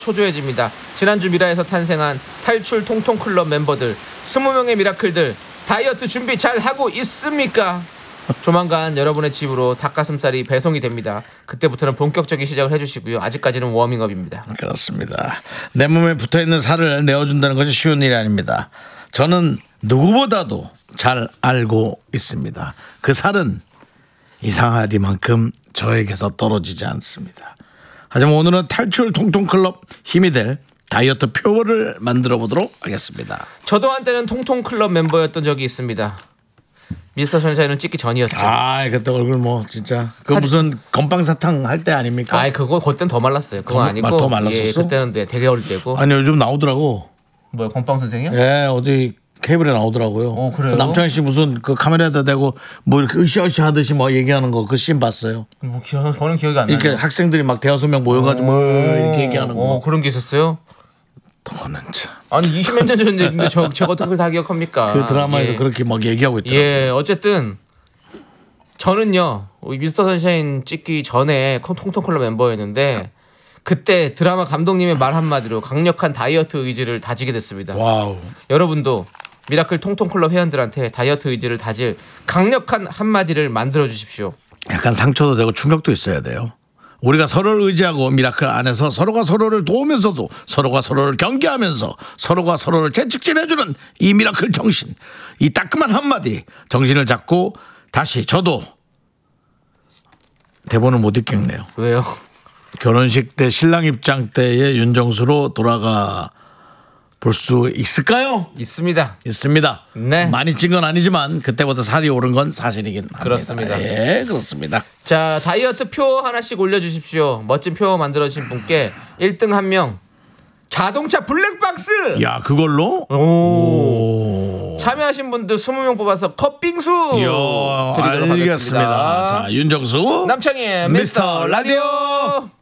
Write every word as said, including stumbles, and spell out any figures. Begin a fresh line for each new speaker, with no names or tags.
초조해집니다. 지난주 미라에서 탄생한 탈출 통통 클럽 멤버들 이십 명의 미라클들 다이어트 준비 잘 하고 있습니까? 조만간 여러분의 집으로 닭가슴살이 배송이 됩니다. 그때부터는 본격적인 시작을 해주시고요. 아직까지는 워밍업입니다.
그렇습니다. 내 몸에 붙어있는 살을 내어준다는 것이 쉬운 일이 아닙니다. 저는 누구보다도 잘 알고 있습니다. 그 살은 이상하리만큼 저에게서 떨어지지 않습니다. 하지만 오늘은 탈출 통통클럽 힘이 될 다이어트 표를 만들어 보도록 하겠습니다.
저도 한때는 통통클럽 멤버였던 적이 있습니다. 미스터 선샤인을 찍기 전이었죠.
아, 그때 얼굴 뭐 진짜 그 하지... 무슨 건빵사탕 할 때 아닙니까?
아, 그거 그때는 더 말랐어요. 그거 더, 아니고
더 말랐었어?
예, 그때는 네, 되게 어릴 때고.
아니 요즘 나오더라고.
뭐야, 건빵 선생이요?
예, 어디 케이블에 나오더라고요.
어, 그래요?
남창희 씨 무슨 그 카메라에다 대고 뭐 이렇게 으쌰으쌰 하듯이 뭐 얘기하는 거 그 씬 봤어요.
뭐 기억, 저는 기억이 안 나요.
이렇게 학생들이 막 대여섯 명 모여가지고 뭐 이렇게 얘기하는 거.
어, 그런 게 있었어요?
너는 참.
아니 이십몇 년 전인데 저 제가 어떻게 그걸 다 기억합니까?
그 드라마에서 예. 그렇게 막 얘기하고 있더라고요.
예, 어쨌든 저는요 미스터 선샤인 찍기 전에 통통클럽 멤버였는데 그때 드라마 감독님의 말 한마디로 강력한 다이어트 의지를 다지게 됐습니다.
와우.
여러분도 미라클 통통클럽 회원들한테 다이어트 의지를 다질 강력한 한마디를 만들어 주십시오.
약간 상처도 되고 충격도 있어야 돼요. 우리가 서로를 의지하고 미라클 안에서 서로가 서로를 도우면서도 서로가 서로를 경계하면서 서로가 서로를 채찍질해주는 이 미라클 정신, 이 따끔한 한마디 정신을 잡고 다시 저도 대본을 못 읽겠네요.
왜요?
결혼식 때 신랑 입장 때의 윤정수로 돌아가 볼 수 있을까요?
있습니다.
있습니다.
네.
많이 찐 건 아니지만 그때보다 살이 오른 건 사실이긴 합니다.
그렇습니다.
예, 그렇습니다.
자, 다이어트 표 하나씩 올려주십시오. 멋진 표 만들어주신 분께 일 등 한 명 자동차 블랙박스.
야, 그걸로?
오.
오.
참여하신 분들 이십 명 뽑아서 컵빙수
이야,
드리도록
알겠습니다.
하겠습니다.
자, 윤정수
남창희의 미스터 라디오.